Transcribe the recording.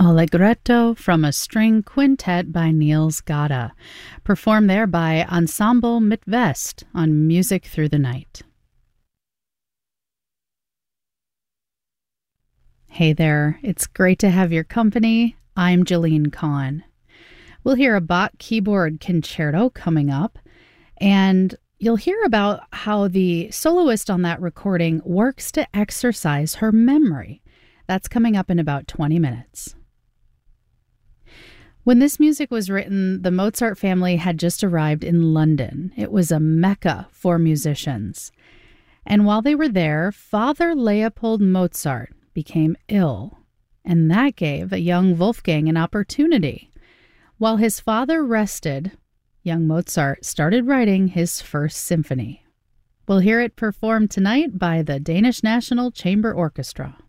Allegretto from a string quintet by Niels Gade, performed there by Ensemble Midtvest on Music Through the Night. Hey there, it's great to have your company. I'm Jolene Kahn. We'll hear a Bach keyboard concerto coming up, and you'll hear about how the soloist on that recording works to exercise her memory. That's coming up in about 20 minutes. When this music was written, the Mozart family had just arrived in London. It was a mecca for musicians. And while they were there, Father Leopold Mozart became ill, and that gave a young Wolfgang an opportunity. While his father rested, young Mozart started writing his first symphony. We'll hear it performed tonight by the Danish National Chamber Orchestra.